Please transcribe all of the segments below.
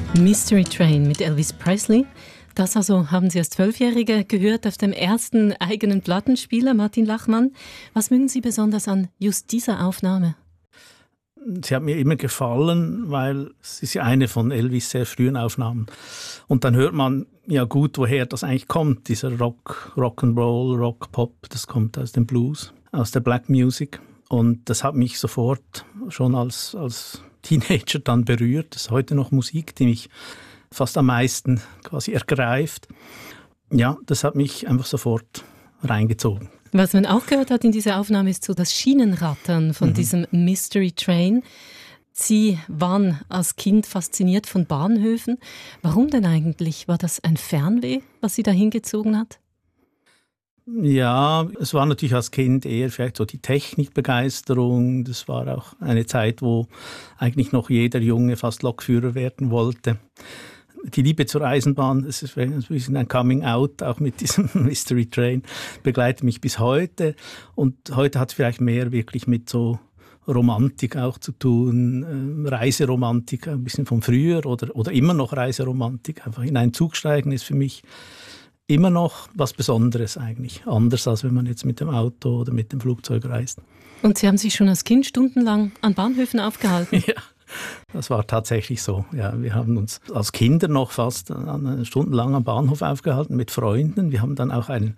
Mystery Train mit Elvis Presley. Das also haben Sie als 12-Jährige gehört auf dem ersten eigenen Plattenspieler, Martin Lachmann. Was mögen Sie besonders an just dieser Aufnahme? Sie hat mir immer gefallen, weil es ist ja eine von Elvis sehr frühen Aufnahmen. Und dann hört man ja gut, woher das eigentlich kommt, dieser Rock'n'Roll, Rock-Pop, das kommt aus dem Blues, aus der Black Music. Und das hat mich sofort schon als Teenager dann berührt. Das ist heute noch Musik, die mich fast am meisten quasi ergreift. Ja, das hat mich einfach sofort reingezogen. Was man auch gehört hat in dieser Aufnahme ist so das Schienenrattern von diesem Mystery Train. Sie waren als Kind fasziniert von Bahnhöfen. Warum denn eigentlich? War das ein Fernweh, was Sie da hingezogen hat? Ja, es war natürlich als Kind eher vielleicht so die Technikbegeisterung. Das war auch eine Zeit, wo eigentlich noch jeder Junge fast Lokführer werden wollte. Die Liebe zur Eisenbahn, das ist ein bisschen ein Coming-out, auch mit diesem Mystery Train, begleitet mich bis heute. Und heute hat es vielleicht mehr wirklich mit so Romantik auch zu tun, Reiseromantik, ein bisschen von früher oder immer noch Reiseromantik. Einfach in einen Zug steigen ist für mich immer noch was Besonderes eigentlich. Anders, als wenn man jetzt mit dem Auto oder mit dem Flugzeug reist. Und Sie haben sich schon als Kind stundenlang an Bahnhöfen aufgehalten? Ja. Das war tatsächlich so. Ja, wir haben uns als Kinder noch fast stundenlang am Bahnhof aufgehalten mit Freunden. Wir haben dann auch einen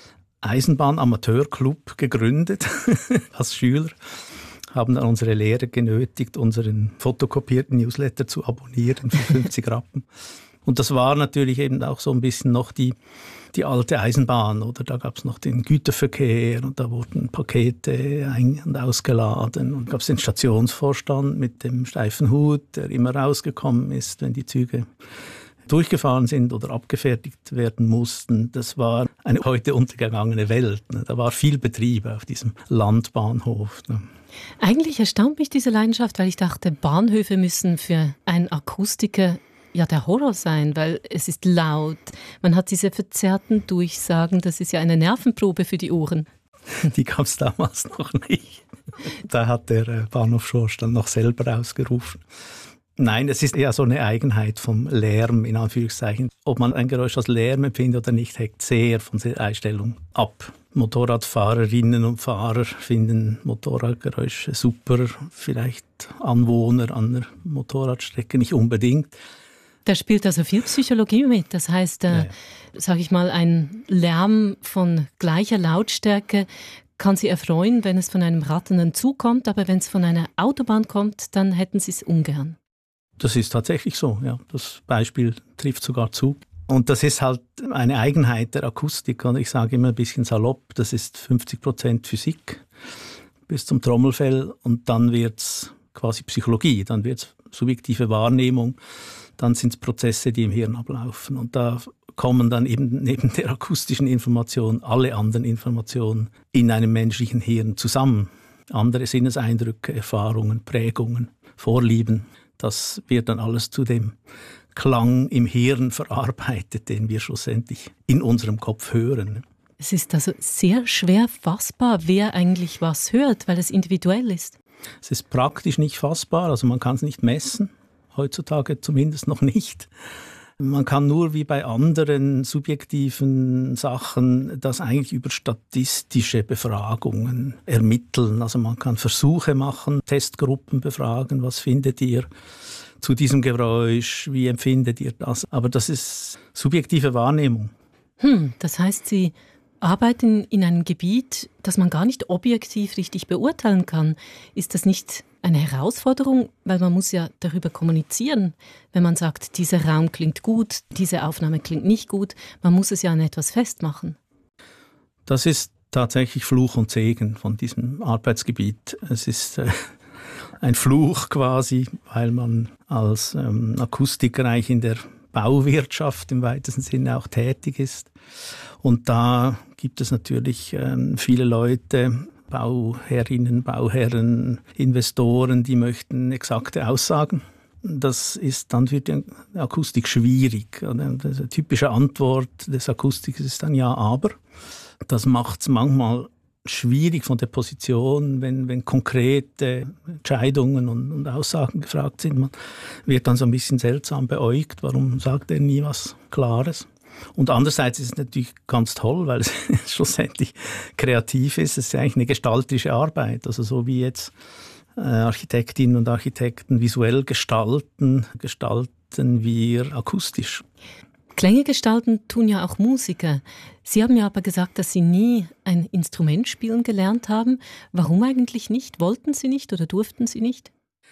Eisenbahn-Amateurclub gegründet als Schüler. Haben dann unsere Lehrer genötigt, unseren fotokopierten Newsletter zu abonnieren für 50 Rappen. Und das war natürlich eben auch so ein bisschen noch die alte Eisenbahn, oder da gab es noch den Güterverkehr und da wurden Pakete ein- und ausgeladen und gab es den Stationsvorstand mit dem steifen Hut, der immer rausgekommen ist, wenn die Züge durchgefahren sind oder abgefertigt werden mussten. Das war eine heute untergegangene Welt. Da war viel Betrieb auf diesem Landbahnhof. Eigentlich erstaunt mich diese Leidenschaft, weil ich dachte, Bahnhöfe müssen für einen Akustiker ja der Horror sein, weil es ist laut. Man hat diese verzerrten Durchsagen, das ist ja eine Nervenprobe für die Ohren. Die gab es damals noch nicht. Da hat der Bahnhofsvorstand noch selber ausgerufen. Nein, es ist eher so eine Eigenheit vom Lärm, in Anführungszeichen. Ob man ein Geräusch als Lärm empfindet oder nicht, hängt sehr von der Einstellung ab. Motorradfahrerinnen und Fahrer finden Motorradgeräusche super, vielleicht Anwohner an der Motorradstrecke nicht unbedingt. Da spielt also viel Psychologie mit. Das heißt, sage ich mal, ein Lärm von gleicher Lautstärke kann Sie erfreuen, wenn es von einem ratternden Zug kommt, aber wenn es von einer Autobahn kommt, dann hätten Sie es ungern. Das ist tatsächlich so, ja. Das Beispiel trifft sogar zu. Und das ist halt eine Eigenheit der Akustik. Und ich sage immer ein bisschen salopp, das ist 50% Physik bis zum Trommelfell und dann wird es quasi Psychologie, dann wird es subjektive Wahrnehmung, dann sind es Prozesse, die im Hirn ablaufen. Und da kommen dann eben neben der akustischen Information alle anderen Informationen in einem menschlichen Hirn zusammen. Andere Sinneseindrücke, Erfahrungen, Prägungen, Vorlieben, das wird dann alles zu dem Klang im Hirn verarbeitet, den wir schlussendlich in unserem Kopf hören. Es ist also sehr schwer fassbar, wer eigentlich was hört, weil es individuell ist. Es ist praktisch nicht fassbar, also man kann es nicht messen, heutzutage zumindest noch nicht. Man kann nur wie bei anderen subjektiven Sachen das eigentlich über statistische Befragungen ermitteln. Also man kann Versuche machen, Testgruppen befragen, was findet ihr zu diesem Geräusch, wie empfindet ihr das? Aber das ist subjektive Wahrnehmung. Das heißt, Sie arbeiten in einem Gebiet, das man gar nicht objektiv richtig beurteilen kann. Ist das nicht eine Herausforderung? Weil man muss ja darüber kommunizieren. Wenn man sagt, dieser Raum klingt gut, diese Aufnahme klingt nicht gut, man muss es ja an etwas festmachen. Das ist tatsächlich Fluch und Segen von diesem Arbeitsgebiet. Es ist ein Fluch quasi, weil man als Akustiker eigentlich in der Bauwirtschaft im weitesten Sinne auch tätig ist. Und da gibt es natürlich viele Leute, Bauherrinnen, Bauherren, Investoren, die möchten exakte Aussagen. Das ist dann für die Akustik schwierig. Eine typische Antwort des Akustikers ist dann ja, aber. Das macht es manchmal schwierig von der Position, wenn konkrete Entscheidungen und Aussagen gefragt sind. Man wird dann so ein bisschen seltsam beäugt. Warum sagt er nie was Klares? Und andererseits ist es natürlich ganz toll, weil es schlussendlich kreativ ist. Es ist eigentlich eine gestalterische Arbeit. Also so wie jetzt Architektinnen und Architekten visuell gestalten wir akustisch. Klänge gestalten tun ja auch Musiker. Sie haben ja aber gesagt, dass Sie nie ein Instrument spielen gelernt haben. Warum eigentlich nicht? Wollten Sie nicht oder durften Sie nicht?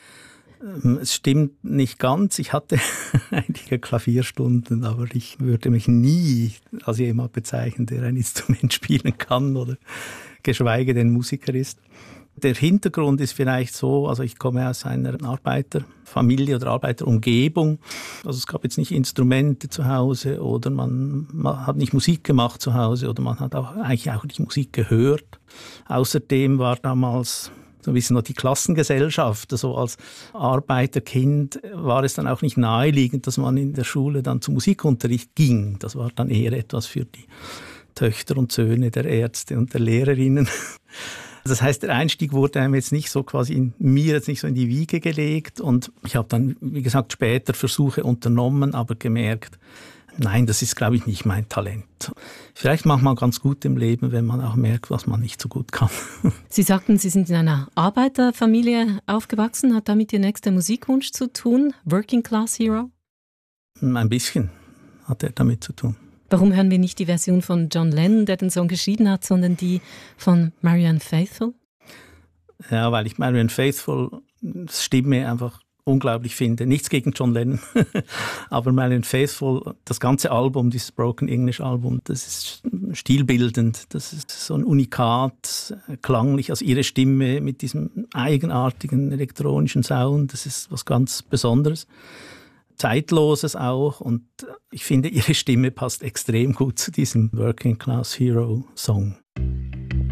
Es stimmt nicht ganz. Ich hatte einige Klavierstunden, aber ich würde mich nie als jemand bezeichnen, der ein Instrument spielen kann oder geschweige denn Musiker ist. Der Hintergrund ist vielleicht so, also ich komme aus einer Arbeiterfamilie oder Arbeiterumgebung. Also es gab jetzt nicht Instrumente zu Hause oder man hat nicht Musik gemacht zu Hause oder man hat eigentlich auch nicht Musik gehört. Außerdem war damals so ein bisschen noch die Klassengesellschaft. Also als Arbeiterkind war es dann auch nicht naheliegend, dass man in der Schule dann zum Musikunterricht ging. Das war dann eher etwas für die Töchter und Söhne der Ärzte und der Lehrerinnen. Das heißt, der Einstieg wurde einem jetzt nicht so quasi mir jetzt nicht so in die Wiege gelegt und ich habe dann, wie gesagt, später Versuche unternommen, aber gemerkt, nein, das ist, glaube ich, nicht mein Talent. Vielleicht macht man ganz gut im Leben, wenn man auch merkt, was man nicht so gut kann. Sie sagten, Sie sind in einer Arbeiterfamilie aufgewachsen. Hat damit Ihr nächster Musikwunsch zu tun? Working Class Hero? Ein bisschen hat er damit zu tun. Warum hören wir nicht die Version von John Lennon, der den Song geschrieben hat, sondern die von Marianne Faithfull? Ja, weil ich Marianne Faithfull Stimme einfach unglaublich finde. Nichts gegen John Lennon, aber Marianne Faithfull, das ganze Album, dieses Broken English Album, das ist stilbildend, das ist so ein Unikat, klanglich, also ihre Stimme mit diesem eigenartigen elektronischen Sound, das ist was ganz Besonderes. Zeitloses auch und ich finde, ihre Stimme passt extrem gut zu diesem Working Class Hero Song.